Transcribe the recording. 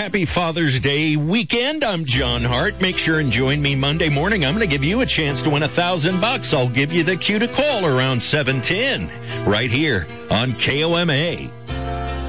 Happy Father's Day weekend. I'm John Hart. Make sure and join me Monday morning. I'm going to give you a chance to win $1,000. I'll give you the cue to call around 7:10 right here on KOMA.